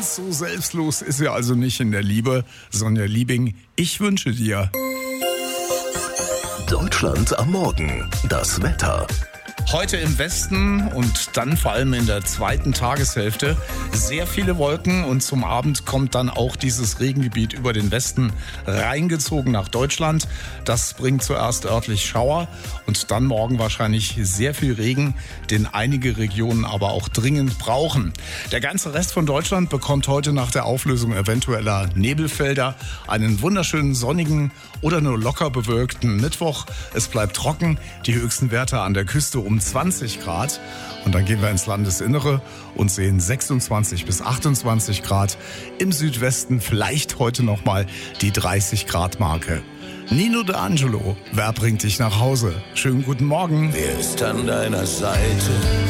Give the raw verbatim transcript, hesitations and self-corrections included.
Ganz so selbstlos ist er also nicht in der Liebe. Sonja Liebing, ich wünsche dir. Deutschland am Morgen. Das Wetter. Heute im Westen und dann vor allem in der zweiten Tageshälfte sehr viele Wolken und zum Abend kommt dann auch dieses Regengebiet über den Westen reingezogen nach Deutschland. Das bringt zuerst örtlich Schauer und dann morgen wahrscheinlich sehr viel Regen, den einige Regionen aber auch dringend brauchen. Der ganze Rest von Deutschland bekommt heute nach der Auflösung eventueller Nebelfelder einen wunderschönen sonnigen oder nur locker bewölkten Mittwoch. Es bleibt trocken, die höchsten Werte an der Küste um zwanzig Grad und dann gehen wir ins Landesinnere und sehen sechsundzwanzig bis achtundzwanzig Grad. Im Südwesten vielleicht heute nochmal die dreißig Grad Marke. Nino D'Angelo, wer bringt dich nach Hause? Schönen guten Morgen. Wer ist an deiner Seite?